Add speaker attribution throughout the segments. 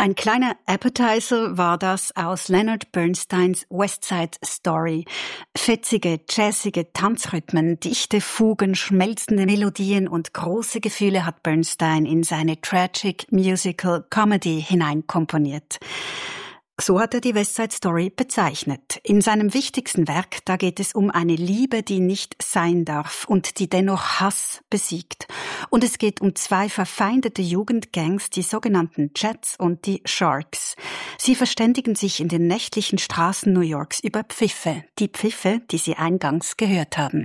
Speaker 1: Ein kleiner Appetizer war das aus Leonard Bernsteins West Side Story. Fetzige, jazzige Tanzrhythmen, dichte Fugen, schmelzende Melodien und große Gefühle hat Bernstein in seine Tragic Musical Comedy hineinkomponiert. So hat er die West Side Story bezeichnet. In seinem wichtigsten Werk, da geht es um eine Liebe, die nicht sein darf und die dennoch Hass besiegt. Und es geht um zwei verfeindete Jugendgangs, die sogenannten Jets und die Sharks. Sie verständigen sich in den nächtlichen Straßen New Yorks über Pfiffe, die Sie eingangs gehört haben.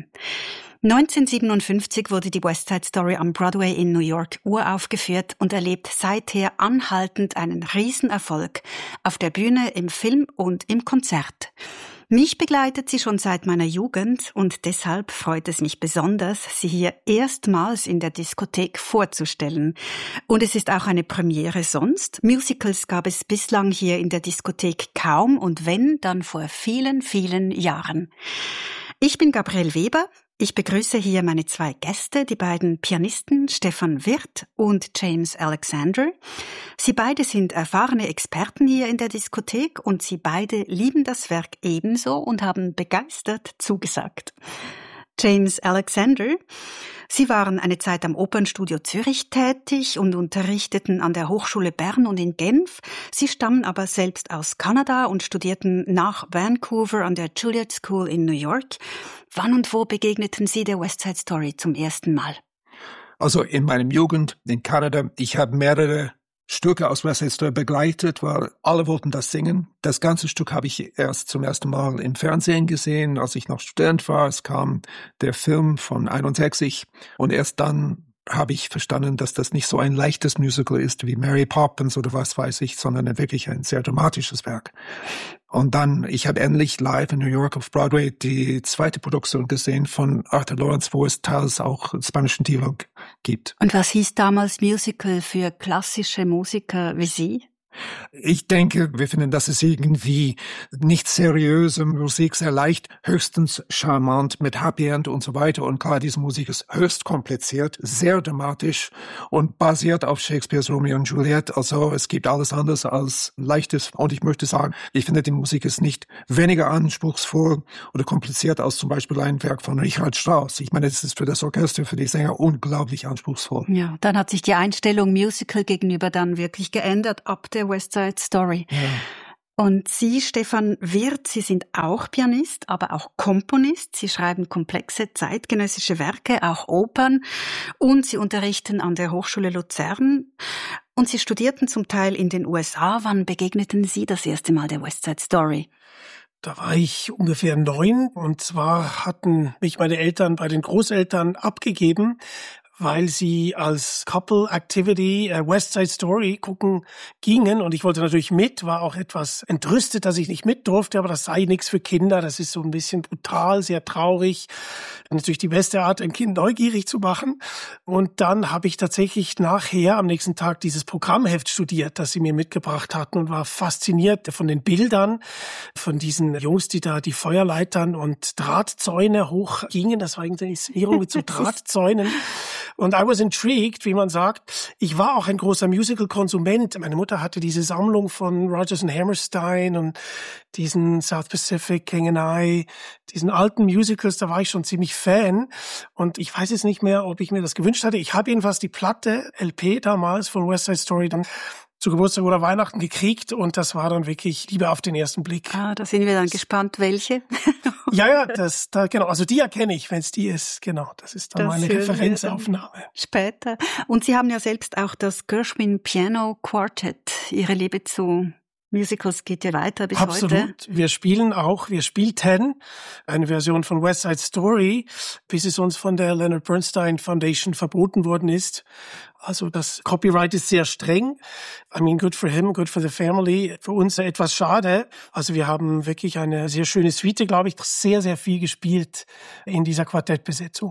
Speaker 1: 1957 wurde die West Side Story am Broadway in New York uraufgeführt und erlebt seither anhaltend einen Riesenerfolg auf der Bühne, im Film und im Konzert. Mich begleitet sie schon seit meiner Jugend und deshalb freut es mich besonders, sie hier erstmals in der Diskothek vorzustellen. Und es ist auch eine Premiere sonst. Musicals gab es bislang hier in der Diskothek kaum und wenn, dann vor vielen, vielen Jahren. Ich bin Gabriele Weber. Ich begrüße hier meine zwei Gäste, die beiden Pianisten Stefan Wirth und James Alexander. Sie beide sind erfahrene Experten hier in der Diskothek und sie beide lieben das Werk ebenso und haben begeistert zugesagt. James Alexander, Sie waren eine Zeit am Opernstudio Zürich tätig und unterrichteten an der Hochschule Bern und in Genf. Sie stammen aber selbst aus Kanada und studierten nach Vancouver an der Juilliard School in New York. Wann und wo begegneten Sie der West Side Story zum ersten Mal?
Speaker 2: Also in meinem Jugend in Kanada, ich habe mehrere Stücke aus West Side Story begleitet, weil alle wollten das singen. Das ganze Stück habe ich erst zum ersten Mal im Fernsehen gesehen, als ich noch Student war. Es kam der Film von 61 und erst dann habe ich verstanden, dass das nicht so ein leichtes Musical ist wie Mary Poppins oder was weiß ich, sondern wirklich ein sehr dramatisches Werk. Und dann, ich habe endlich live in New York auf Broadway die zweite Produktion gesehen von Arthur Lawrence, wo es teils auch spanischen Dialog gibt.
Speaker 1: Und was hieß damals Musical für klassische Musiker wie Sie?
Speaker 2: Ich denke, wir finden, das ist irgendwie nicht seriöse Musik, sehr leicht, höchstens charmant mit Happy End und so weiter. Und klar, diese Musik ist höchst kompliziert, sehr dramatisch und basiert auf Shakespeares Romeo und Juliet. Also es gibt alles anderes als leichtes. Und ich möchte sagen, ich finde, die Musik ist nicht weniger anspruchsvoll oder kompliziert als zum Beispiel ein Werk von Richard Strauss. Ich meine, es ist für das Orchester, für die Sänger unglaublich anspruchsvoll.
Speaker 1: Ja, dann hat sich die Einstellung Musical gegenüber dann wirklich geändert ab der West Side Story. Ja. Und Sie, Stefan Wirth, Sie sind auch Pianist, aber auch Komponist. Sie schreiben komplexe zeitgenössische Werke, auch Opern. Und Sie unterrichten an der Hochschule Luzern. Und Sie studierten zum Teil in den USA. Wann begegneten Sie das erste Mal der West Side Story?
Speaker 3: Da war ich ungefähr 9 und zwar hatten mich meine Eltern bei den Großeltern abgegeben, weil sie als Couple Activity West Side Story gucken gingen und ich wollte natürlich mit, war auch etwas entrüstet, dass ich nicht mit durfte, aber das sei nichts für Kinder, das ist so ein bisschen brutal, sehr traurig, natürlich die beste Art, ein Kind neugierig zu machen und dann habe ich tatsächlich nachher am nächsten Tag dieses Programmheft studiert, das sie mir mitgebracht hatten und war fasziniert von den Bildern, von diesen Jungs, die da die Feuerleitern und Drahtzäune hochgingen, das war irgendeine Inszenierung mit so Drahtzäunen. Und I was intrigued, wie man sagt. Ich war auch ein großer Musical-Konsument. Meine Mutter hatte diese Sammlung von Rodgers and Hammerstein und diesen South Pacific, King and I, diesen alten Musicals, da war ich schon ziemlich Fan. Und ich weiß jetzt nicht mehr, ob ich mir das gewünscht hatte. Ich habe jedenfalls die Platte, LP damals von West Side Story dann zu Geburtstag oder Weihnachten gekriegt und das war dann wirklich Liebe auf den ersten Blick.
Speaker 1: Ah, da sind wir dann gespannt, welche.
Speaker 3: Ja, genau, also die erkenne ich, wenn es die ist, genau, das ist dann meine Referenzaufnahme.
Speaker 1: Später. Und Sie haben ja selbst auch das Gershwin Piano Quartet, Ihre Liebe zu Musicals geht ja weiter bis
Speaker 3: Absolut.
Speaker 1: heute.
Speaker 3: Absolut. Wir spielten eine Version von West Side Story, bis es uns von der Leonard Bernstein Foundation verboten worden ist. Also das Copyright ist sehr streng. I mean, good for him, good for the family. Für uns etwas schade. Also wir haben wirklich eine sehr schöne Suite, glaube ich, sehr, sehr viel gespielt in dieser Quartettbesetzung.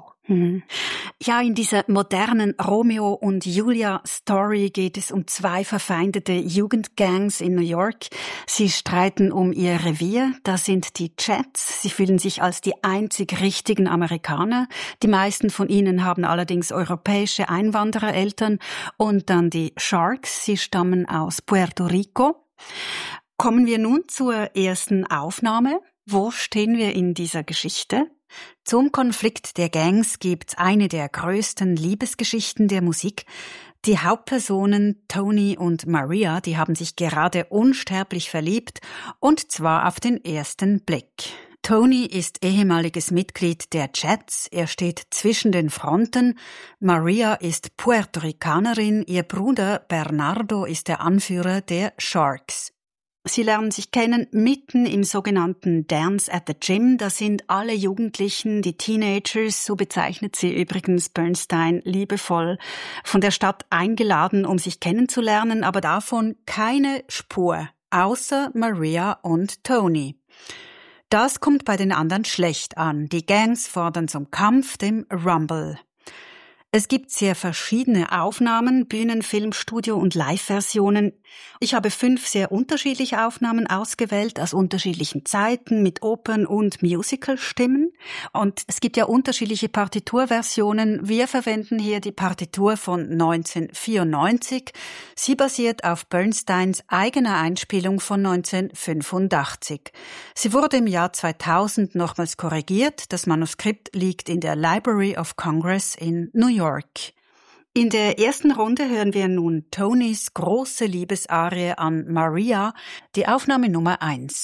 Speaker 1: Ja, in dieser modernen Romeo und Julia Story geht es um zwei verfeindete Jugendgangs in New York. Sie streiten um ihr Revier. Da sind die Jets. Sie fühlen sich als die einzig richtigen Amerikaner. Die meisten von ihnen haben allerdings europäische Einwanderereltern. Großeltern und dann die Sharks, sie stammen aus Puerto Rico. Kommen wir nun zur ersten Aufnahme. Wo stehen wir in dieser Geschichte? Zum Konflikt der Gangs gibt's eine der größten Liebesgeschichten der Musik. Die Hauptpersonen Tony und Maria, die haben sich gerade unsterblich verliebt, und zwar auf den ersten Blick. Tony ist ehemaliges Mitglied der Jets, er steht zwischen den Fronten. Maria ist Puerto Ricanerin, ihr Bruder Bernardo ist der Anführer der Sharks. Sie lernen sich kennen mitten im sogenannten Dance at the Gym. Da sind alle Jugendlichen, die Teenagers, so bezeichnet sie übrigens Bernstein liebevoll, von der Stadt eingeladen, um sich kennenzulernen, aber davon keine Spur, außer Maria und Tony. Das kommt bei den anderen schlecht an. Die Gangs fordern zum Kampf, dem Rumble. Es gibt sehr verschiedene Aufnahmen, Bühnenfilm, Studio- und Live-Versionen. Ich habe 5 sehr unterschiedliche Aufnahmen ausgewählt, aus unterschiedlichen Zeiten, mit Opern- und Musical-Stimmen. Und es gibt ja unterschiedliche Partiturversionen. Wir verwenden hier die Partitur von 1994. Sie basiert auf Bernsteins eigener Einspielung von 1985. Sie wurde im Jahr 2000 nochmals korrigiert. Das Manuskript liegt in der Library of Congress in New York. In der ersten Runde hören wir nun Tonys große Liebesarie an Maria, die Aufnahme Nummer 1.